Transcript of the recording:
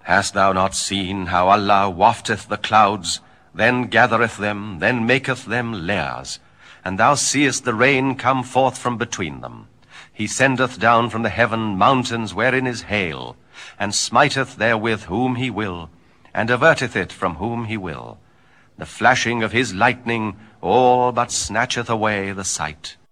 Hast thou not seen how Allah wafteth the clouds, then gathereth them, then maketh them layers, and thou seest the rain come forth from between them? He sendeth down from the heaven mountains wherein is hail, and smiteth therewith whom he will, and averteth it from whom he will. The flashing of his lightning all but snatcheth away the sight.